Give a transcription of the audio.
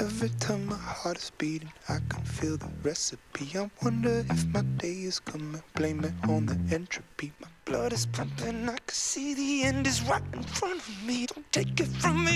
Every time my heart is beating, I can feel the recipe. I wonder if my day is coming, blame it on the entropy. My blood is pumping, I can see the end is right in front of me. Don't take it from me.